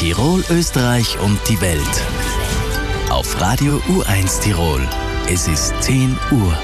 Tirol, Österreich und die Welt. Auf Radio U1 Tirol. Es ist 10 Uhr.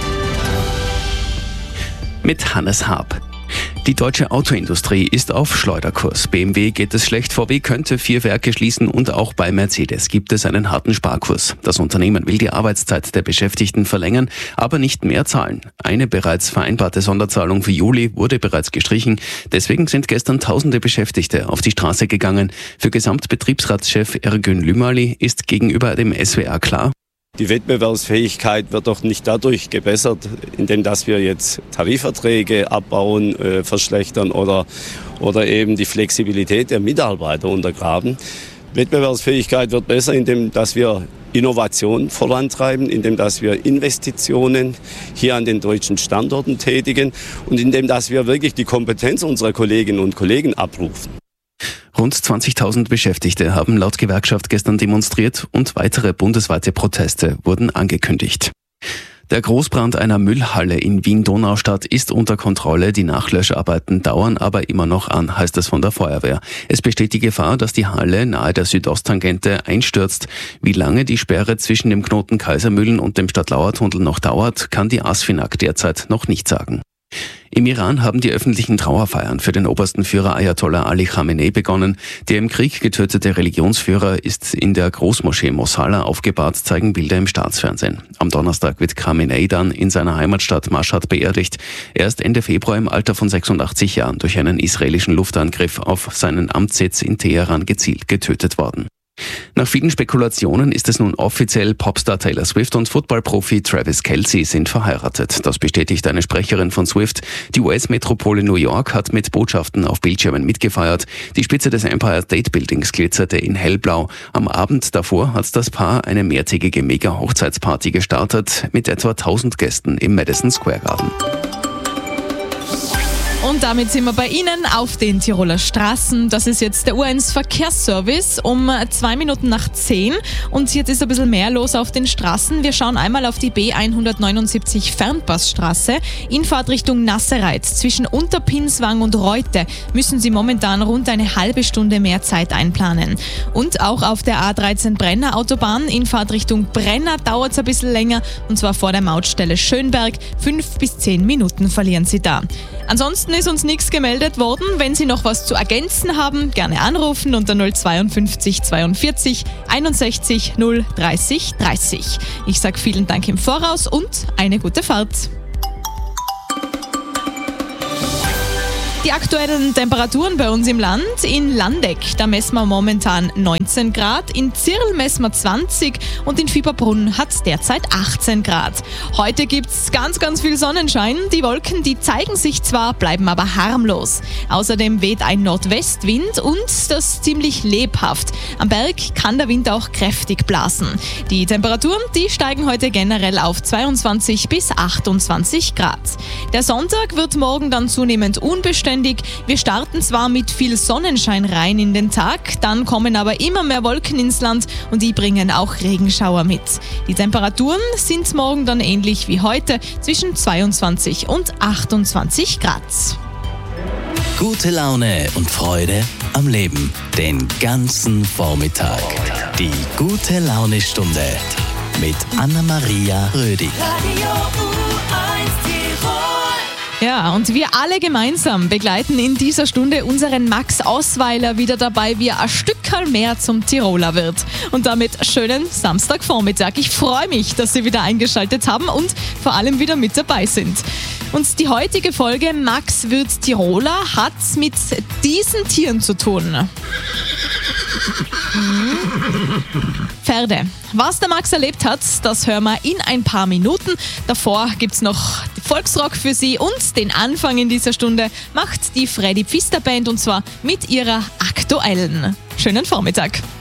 Mit Hannes Haab. Die deutsche Autoindustrie ist auf Schleuderkurs. BMW geht es schlecht, VW könnte 4 Werke schließen und auch bei Mercedes gibt es einen harten Sparkurs. Das Unternehmen will die Arbeitszeit der Beschäftigten verlängern, aber nicht mehr zahlen. Eine bereits vereinbarte Sonderzahlung für Juli wurde bereits gestrichen. Deswegen sind gestern tausende Beschäftigte auf die Straße gegangen. Für Gesamtbetriebsratschef Ergün Lümali ist gegenüber dem SWR klar: Die Wettbewerbsfähigkeit wird doch nicht dadurch gebessert, indem dass wir jetzt Tarifverträge abbauen, verschlechtern oder eben die Flexibilität der Mitarbeiter untergraben. Wettbewerbsfähigkeit wird besser, indem dass wir Innovation vorantreiben, indem dass wir Investitionen hier an den deutschen Standorten tätigen und indem dass wir wirklich die Kompetenz unserer Kolleginnen und Kollegen abrufen. Rund 20.000 Beschäftigte haben laut Gewerkschaft gestern demonstriert und weitere bundesweite Proteste wurden angekündigt. Der Großbrand einer Müllhalle in Wien-Donaustadt ist unter Kontrolle. Die Nachlöscharbeiten dauern aber immer noch an, heißt es von der Feuerwehr. Es besteht die Gefahr, dass die Halle nahe der Südosttangente einstürzt. Wie lange die Sperre zwischen dem Knoten Kaisermühlen und dem Stadtlauertunnel noch dauert, kann die ASFINAG derzeit noch nicht sagen. Im Iran haben die öffentlichen Trauerfeiern für den obersten Führer Ayatollah Ali Khamenei begonnen. Der im Krieg getötete Religionsführer ist in der Großmoschee Mosala aufgebahrt, zeigen Bilder im Staatsfernsehen. Am Donnerstag wird Khamenei dann in seiner Heimatstadt Mashhad beerdigt. Er ist Ende Februar im Alter von 86 Jahren durch einen israelischen Luftangriff auf seinen Amtssitz in Teheran gezielt getötet worden. Nach vielen Spekulationen ist es nun offiziell: Popstar Taylor Swift und Footballprofi Travis Kelce sind verheiratet. Das bestätigt eine Sprecherin von Swift. Die US-Metropole New York hat mit Botschaften auf Bildschirmen mitgefeiert. Die Spitze des Empire State Buildings glitzerte in hellblau. Am Abend davor hat das Paar eine mehrtägige Mega-Hochzeitsparty gestartet mit etwa 1000 Gästen im Madison Square Garden. Und damit sind wir bei Ihnen auf den Tiroler Straßen. Das ist jetzt der U1 Verkehrsservice um 2 Minuten nach 10. Und jetzt ist ein bisschen mehr los auf den Straßen. Wir schauen einmal auf die B179 Fernpassstraße in Fahrtrichtung Nassereit. Zwischen Unterpinswang und Reute müssen Sie momentan rund eine halbe Stunde mehr Zeit einplanen. Und auch auf der A13 Brenner Autobahn in Fahrtrichtung Brenner dauert es ein bisschen länger. Und zwar vor der Mautstelle Schönberg. 5 bis 10 Minuten verlieren Sie da. Ansonsten ist uns nichts gemeldet worden. Wenn Sie noch was zu ergänzen haben, gerne anrufen unter 052 42 61 030 30. Ich sage vielen Dank im Voraus und eine gute Fahrt. Die aktuellen Temperaturen bei uns im Land: in Landeck, da messen wir momentan 19 Grad, in Zirl messen wir 20 und in Fieberbrunn hat es derzeit 18 Grad. Heute gibt es ganz viel Sonnenschein. Die Wolken, die zeigen sich zwar, bleiben aber harmlos. Außerdem weht ein Nordwestwind und das ziemlich lebhaft. Am Berg kann der Wind auch kräftig blasen. Die Temperaturen, die steigen heute generell auf 22 bis 28 Grad. Der Sonntag wird morgen dann zunehmend unbeständig. Wir starten zwar mit viel Sonnenschein rein in den Tag, dann kommen aber immer mehr Wolken ins Land und die bringen auch Regenschauer mit. Die Temperaturen sind morgen dann ähnlich wie heute, zwischen 22 und 28 Grad. Gute Laune und Freude am Leben den ganzen Vormittag. Die gute Laune-Stunde mit Anna-Maria Rödig. Ja, und wir alle gemeinsam begleiten in dieser Stunde unseren Max Osweiler wieder dabei, wie er ein Stückerl mehr zum Tiroler wird. Und damit schönen Samstagvormittag. Ich freue mich, dass Sie wieder eingeschaltet haben und vor allem wieder mit dabei sind. Und die heutige Folge Max wird Tiroler hat mit diesen Tieren zu tun. Pferde. Was der Max erlebt hat, das hören wir in ein paar Minuten. Davor gibt's noch Volksrock für Sie und den Anfang in dieser Stunde macht die Freddy Pfister Band und zwar mit ihrer aktuellen. Schönen Vormittag.